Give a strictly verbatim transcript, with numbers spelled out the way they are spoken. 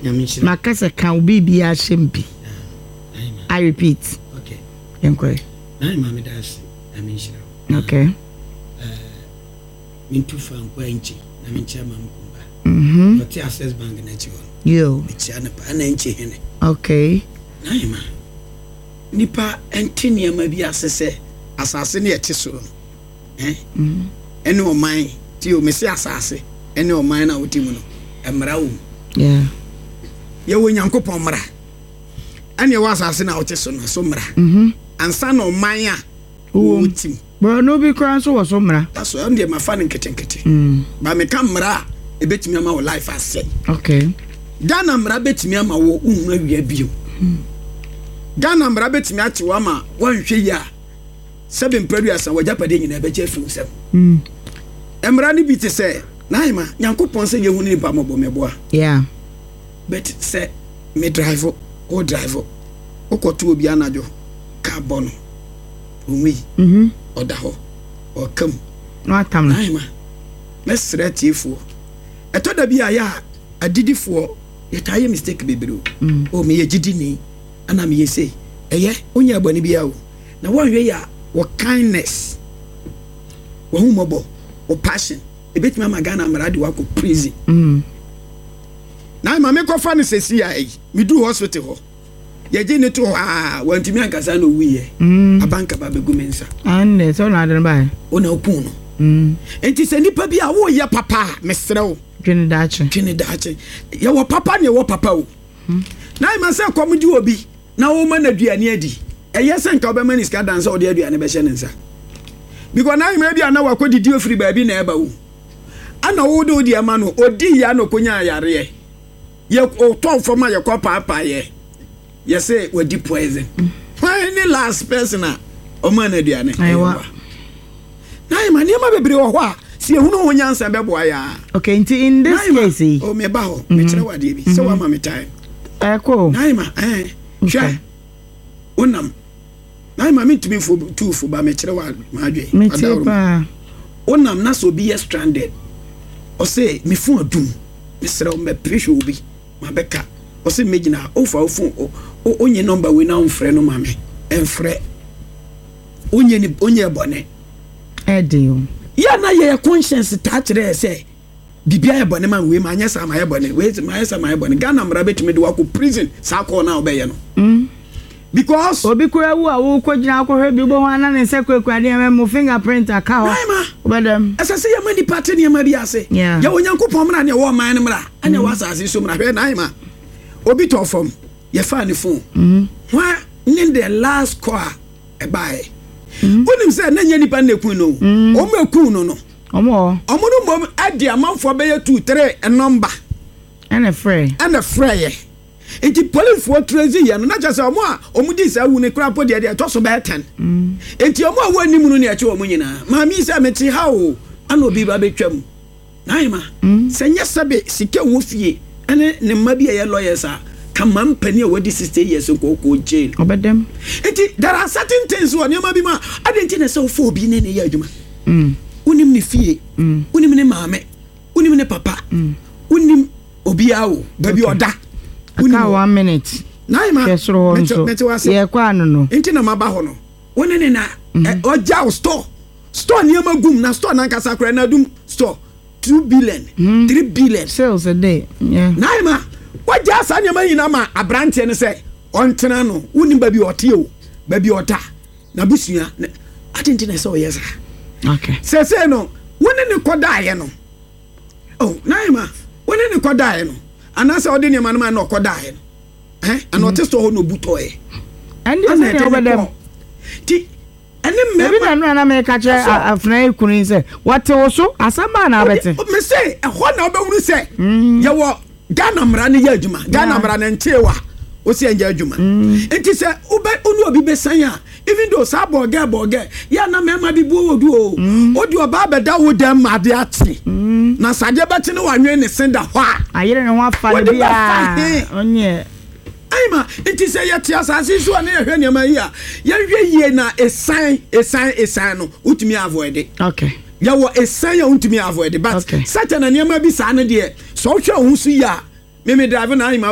makasa kan obi bi a shempi I repeat okay enko na ma me das na me shira okay eh min tu fa nko anchi na me ncha ma mkumba mhm but access bank na chi won yo me cha na pa na nchi hene okay na ma nipa entini ma bi asese asase ne ete so eh mhm ene o man ti o me se asase ene o man na wotimu no emra wo yeah ye wo nyankopon mra ane wa asase na wote so na so mra mhm ansa na o man a wotim but no be crown so so mra that's why ndie mafa ne nketenkete mm ba me ka mra ebetimi ama wo life ase okay Ghana mra betimi ama wo unhura wia bio Ghana mra betimi ate wo ama wanhwe ya seven previous and wajapade nyina beche fiu sem mm emra ni bi te se naima nyankopon se yehu ni ba mobo meboa yeah but se me drive o drive o koto obi anajo ka bono onwi mhm oda ho o kam no atam naima mesre tifo eto da bi aya adidifo yetaye mistake bebero mm. o me yegidi ni ana me yese eye onya abani bia o na wonwe ya wo kindness wo humobo wo passion ebetimi ama Ghana mrade wako prison mm na ma me ko fa ne sesi ai me du hospital ho ye je ne to ah wantimi ankasa no wiye mm abanka ba begu mensa and so na den bai ona opun no mm enti se nipa bi a wo ye papa mesrew twene dache twene dache ye wo papa ne wo papa o mm. na ma se komudi obi na wo ma na duane adi eye se nka oba mani ska dansa odi aduane be hye ne nsa because na ma bi ana wakodi di ofiri ba bi na eba wo ana wo do di ama no odi ya no konya yare ye o ton forma ye ko papa ye ye say we di poison why any last person o man aduane aiwa na ma ni ma bebre wo ho a si ehunu ho nyansa be boa ya okay nti in this case o me ba ho me kire wade bi so wa ma me time eh ko na ma eh hwa onam na ma me tumi fo tu fo ba me kire wa ma adwe me tipa onam na so bi ye stranded o say me fun adum me sere o me pressure obi ma beka o say me gina o fa o fun o onye number we na on frɛ no ma me enfrɛ onye ni onye bone edio ya na ye conscience ta kire say bibia ye bone man we ma anya sa ma ye bone we ma ye sa ma ye bone Ghana mra betumi de wako prison sa ko na obeye no mm because obi kura wu a wo kwagina akohwe bi bo ho ana ne se kwekwa de mo fingerprint aka ho obedem asase ye mani party ne ma bi ase ya onyankopon mra ne wo man ne mra anya wa asase so mra hwe na ma obi to fom ye fa ne phone mm wa in the last call e bai onim se na nya nipa na kun no o ma kun no no omo omo no mom ade amanfo be ye two three a number and a free and a free enti police for trazy ya no na cha se omo a omo di sa wu ne kra po de de to so be ten enti omo a wani mu no ne a che omo nyina ma mi se meti ha o ana obi ba betwam naima se nya sabe sike wo fie ene ne ma bi ye lawyers a kama mpani a wadi sixty years ko ko jail obedem enti there are certain things wo ne ma bi ma adenti na se fo obi ne ne ya adwuma mm unim ne fie unim ne maame unim ne papa unim obi awo baby oda aka one minute naima kesro nso ye kwa no no enti na maba ho no woni ne na oja store store ne ma gum na store na nkasa kra na dum store two billion three billion sales a day yeah naima waja sa ne ma yina ma abrante ne se ontena no unim baby ote o baby ota na busua atenti na se o yesa okay se se no woni ne kodaye no oh naima woni ne kodaye no anase odi ne manama na kodaye no eh ana ote so ho no butoe and you say obedem ti ene me maybe na no na me ka che afna ikunu se what so asama na abete me say e ho na obewuru se ye wo Ghana mra ne ya adwuma Ghana mra ne ntewa o se anja adwuma enti se obe onu obi besan a even though sa boge boge ya na me ma bi bu odu o odi oba beda wo dem ade ati na sade beti ne wanwe ne senda ho a ayere ne ho afa ne bia onye aima enti se ya ti asase so na ye hwe ne ma yi a ye hwe yie na esan esan esan no utumi avoid okay ya wo esan ya utumi avoid but such an ne ma bi sa ne de so hwe ho su ya me me drive na